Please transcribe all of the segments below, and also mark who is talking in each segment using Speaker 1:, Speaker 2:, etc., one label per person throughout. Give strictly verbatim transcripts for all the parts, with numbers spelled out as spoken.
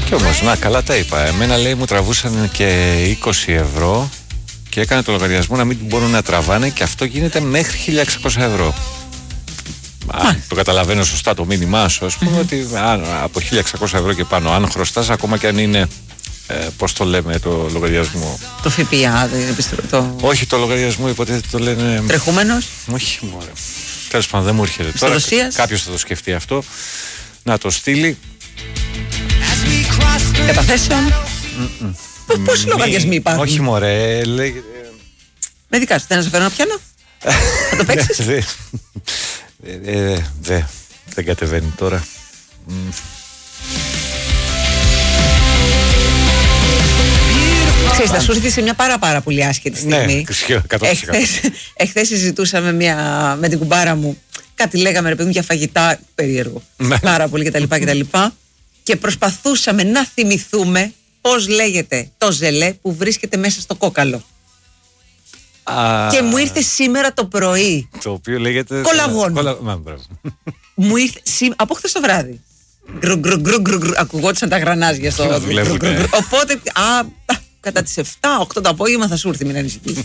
Speaker 1: Και όμως, να, καλά τα είπα. Εμένα, λέει, μου τραβούσαν και είκοσι ευρώ και έκανε το λογαριασμό να μην μπορούν να τραβάνε, και αυτό γίνεται μέχρι χίλια εξακόσια ευρώ. Αν το καταλαβαίνω σωστά το μήνυμά σου, ας πούμε, mm-hmm. ότι αν, από χίλια εξακόσια ευρώ και πάνω, αν χρωστάς, ακόμα και αν είναι, ε, πώς το λέμε, το λογαριασμό.
Speaker 2: Το ΦΠΑ, το...
Speaker 1: Όχι, το λογαριασμό, υποτίθεται το λένε.
Speaker 2: Τρεχούμενος.
Speaker 1: Όχι, μωρέ. Τέλος πάντων, δεν μου έρχεται τώρα. Κάποιος θα το σκεφτεί αυτό, να το στείλει.
Speaker 2: Καταθέσεων. Πόσοι λογαριασμοί υπάρχουν?
Speaker 1: Όχι, μωρέ. Λέει...
Speaker 2: Με δικά σου, δεν να σε φέρω να πιάνω. Θα το παίξεις?
Speaker 1: Δε, δεν κατεβαίνει τώρα.
Speaker 2: Ξέρεις, θα σου έρθει σε μια πάρα πάρα πολύ άσχετη στιγμή.
Speaker 1: Ναι, εκατό τοις εκατό.
Speaker 2: Εχθές συζητούσαμε μια, με την κουμπάρα μου. Κάτι λέγαμε, ρε παιδί μου, για φαγητά περίεργο. Πάρα πολύ κτλ. κτλ. Και προσπαθούσαμε να θυμηθούμε πώς λέγεται το ζελέ που βρίσκεται μέσα στο κόκαλο. Α, και μου ήρθε σήμερα το πρωί.
Speaker 1: Το οποίο λέγεται
Speaker 2: κολαγόνο.
Speaker 1: Κολα...
Speaker 2: Μου ήρθε σή... από χθες το βράδυ. Γκρου, γκρου, γκρου, γκρου, γκρου. Ακουγόντουσαν τα γρανάζια στο. Οπότε, α, κατά τις επτά οκτώ το απόγευμα θα σου έρθει, μην ανησυχείς.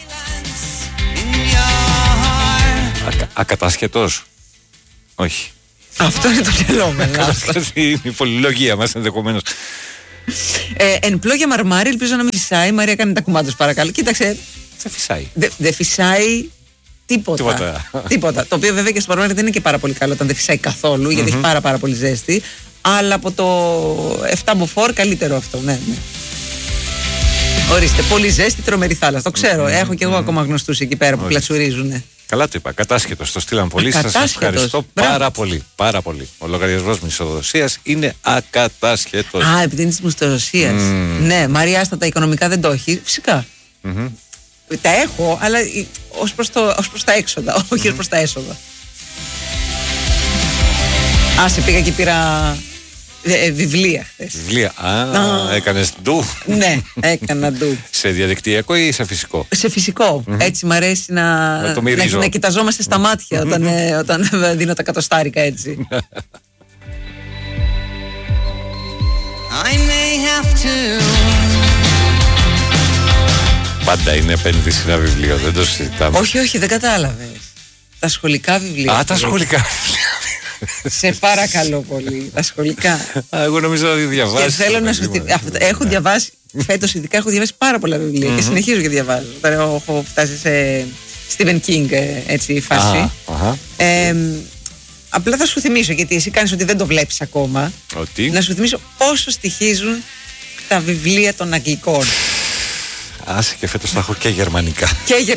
Speaker 1: Ακατάσχετος. Όχι.
Speaker 2: Αυτό είναι το μυαλό μου.
Speaker 1: Είναι η πολυλογία μας ενδεχομένως.
Speaker 2: ε, εν πλώ για μαρμάρι, ελπίζω να μην φυσάει. Η Μαρία κάνει τα κουμάντος, παρακαλώ. Κοίταξε.
Speaker 1: Δεν φυσάει.
Speaker 2: Δεν δε φυσάει τίποτα.
Speaker 1: Τίποτα.
Speaker 2: τίποτα. Το οποίο βέβαια και στο μαρμάρι δεν είναι και πάρα πολύ καλό όταν δεν φυσάει καθόλου, γιατί mm-hmm. έχει πάρα, πάρα πολύ ζέστη. Αλλά από το εφτά μποφόρ καλύτερο αυτό. Ναι, ναι. Ορίστε, πολύ ζέστη, τρομερή θάλασσα. Το ξέρω. Mm-hmm. Έχω και εγώ ακόμα γνωστούς εκεί πέρα που κλατσουρίζουν. Καλά το είπα, ακατάσχετος, το στείλαν πολύ. Σας ευχαριστώ πάρα πολύ, πάρα πολύ. Ο λογαριασμός μισθοδοσίας είναι ακατάσχετος. Α, επειδή είναι της μισθοδοσίας. Mm. Ναι, Μαρία, άστα τα οικονομικά δεν το έχει. Φυσικά. Mm-hmm. Τα έχω, αλλά ως προς, το, ως προς τα έξοδα, mm-hmm. όχι ως προς τα έσοδα. Άσε, πήγα και πήρα ε, βιβλία χθες.
Speaker 1: Βιβλία, α, ah. έκανες ντου.
Speaker 2: Ναι, έκανα ντου.
Speaker 1: Σε διαδικτυακό ή σε φυσικό? Σε
Speaker 2: φυσικό, mm-hmm. έτσι μ' αρέσει να, να, να, να κοιταζόμαστε στα μάτια όταν, ε, όταν δίνω τα κατοστάρικα έτσι. I may have to.
Speaker 1: Πάντα είναι επένδυση ένα βιβλίο, δεν το συζητάμε.
Speaker 2: Όχι, όχι, δεν κατάλαβες. Τα σχολικά βιβλία.
Speaker 1: Α, τα σχολικά βιβλία.
Speaker 2: Σε παρακαλώ πολύ, τα σχολικά.
Speaker 1: Α, εγώ νομίζω ότι διαβάζω.
Speaker 2: Και θέλω να σου έχω διαβάσει, φέτος ειδικά έχω διαβάσει πάρα πολλά βιβλία και συνεχίζω και διαβάζω. Τώρα έχω φτάσει σε Stephen King, έτσι, φάση. Απλά θα σου θυμίσω, γιατί εσύ κάνεις ότι δεν το βλέπεις ακόμα.
Speaker 1: Ότι?
Speaker 2: Να σου θυμίσω πόσο στοιχίζουν τα βιβλία των Αγγλικών.
Speaker 1: Άσε, και φέτος θα έχω και γερμανικά.
Speaker 2: Και γερ...